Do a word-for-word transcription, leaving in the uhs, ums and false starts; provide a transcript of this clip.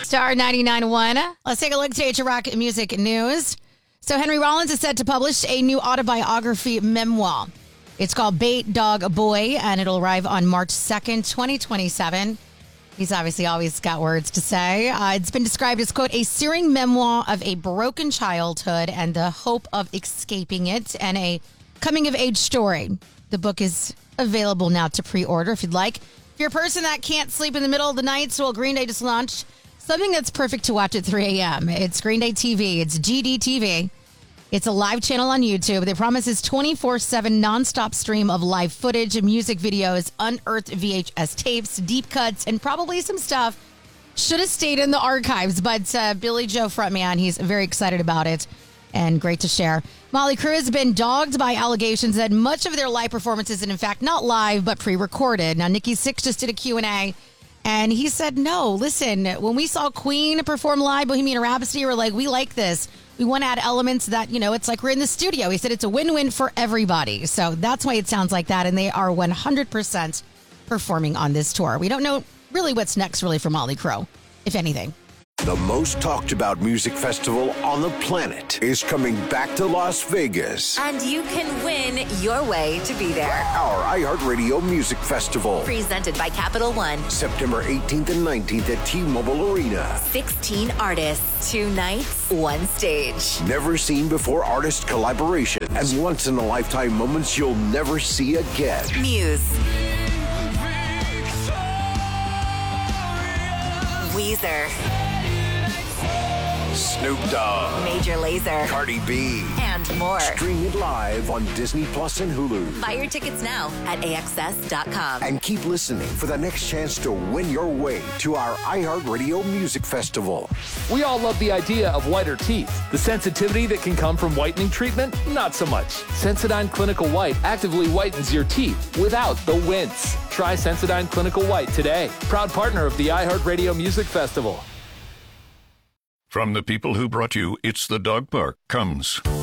Star ninety-nine point one. Let's take a look today at your rock music news. So Henry Rollins is set to publish a new autobiography memoir. It's called Bait Dog Boy, and it'll arrive on March second, twenty twenty-seven. He's obviously always got words to say. Uh, it's been described as, quote, a searing memoir of a broken childhood and the hope of escaping it, and a coming-of-age story. The book is available now to pre-order if you'd like. If you're a person that can't sleep in the middle of the night, so well, Green Day just launched something that's perfect to watch at three a.m. It's Green Day T V. It's G D T V. It's a live channel on YouTube. They promise is twenty-four seven nonstop stream of live footage, music videos, unearthed V H S tapes, deep cuts, and probably some stuff should have stayed in the archives. But uh, Billy Joe frontman, he's very excited about it and great to share. Motley Crue has been dogged by allegations that much of their live performances, and in fact not live but pre-recorded. Now Nikki Sixx just did a Q and A. And he said, no, listen, when we saw Queen perform live Bohemian Rhapsody, we're like, we like this. We want to add elements that, you know, it's like we're in the studio. He said it's a win-win for everybody. So that's why it sounds like that. And they are one hundred percent performing on this tour. We don't know really what's next, really, for Motley Crue, if anything. The most talked about music festival on the planet is coming back to Las Vegas. And you can win your way to be there. Our iHeartRadio Music Festival. Presented by Capital One. September eighteenth and nineteenth at T-Mobile Arena. sixteen artists, two nights, one stage. Never seen before artist collaboration and once-in-a-lifetime moments you'll never see again. Muse. Weezer. Snoop Dogg, Major Lazer, Cardi B, and more. Stream it live on Disney Plus and Hulu. Buy your tickets now at A X S dot com. And keep listening for the next chance to win your way to our iHeartRadio Music Festival. We all love the idea of whiter teeth. The sensitivity that can come from whitening treatment, not so much. Sensodyne Clinical White actively whitens your teeth without the wince. Try Sensodyne Clinical White today. Proud partner of the iHeartRadio Music Festival. From the people who brought you It's the Dog Park comes